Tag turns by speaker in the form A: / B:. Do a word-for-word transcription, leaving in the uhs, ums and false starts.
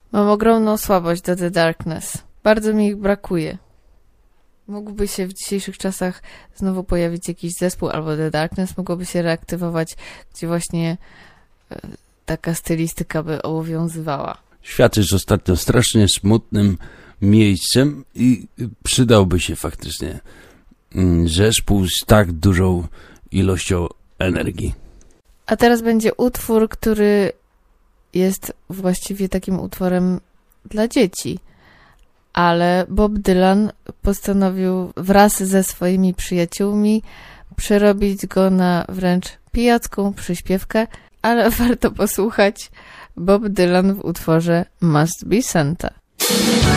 A: Mam ogromną słabość do The Darkness. Bardzo mi ich brakuje. Mógłby się w dzisiejszych czasach znowu pojawić jakiś zespół, albo The Darkness mogłoby się reaktywować, gdzie właśnie e, taka stylistyka by obowiązywała.
B: Świat jest ostatnio strasznie smutnym miejscem i przydałby się faktycznie zespół z tak dużą ilością energii.
A: A teraz będzie utwór, który jest właściwie takim utworem dla dzieci. Ale Bob Dylan postanowił wraz ze swoimi przyjaciółmi przerobić go na wręcz pijacką przyśpiewkę, ale warto posłuchać Bob Dylan w utworze Must Be Santa.